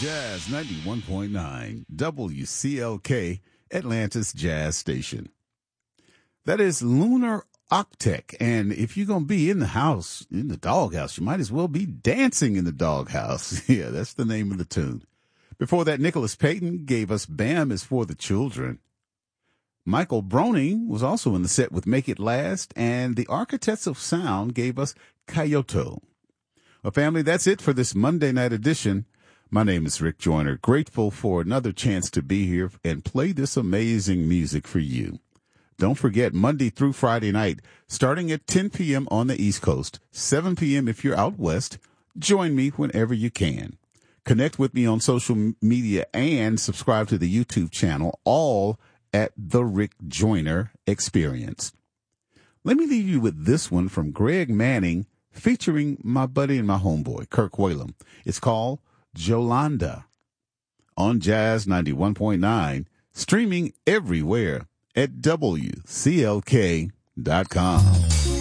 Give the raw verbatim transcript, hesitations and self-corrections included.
Jazz ninety-one point nine, W C L K, Atlanta's Jazz Station. That is Lunar Octet, and if you're going to be in the house, in the doghouse, you might as well be dancing in the doghouse. Yeah, that's the name of the tune. Before that, Nicholas Payton gave us Bam is for the Children. Michael Broning was also in the set with Make It Last, and the Architects of Sound gave us Kyoto. Well, family, that's it for this Monday night edition. My name is Rick Joyner, grateful for another chance to be here and play this amazing music for you. Don't forget, Monday through Friday night, starting at ten p.m. on the East Coast, seven p.m. if you're out west, join me whenever you can. Connect with me on social media and subscribe to the YouTube channel, all at The Rick Joyner Experience. Let me leave you with this one from Greg Manning, featuring my buddy and my homeboy, Kirk Whalum. It's called Jolanda on Jazz ninety-one point nine, streaming everywhere at W C L K dot com.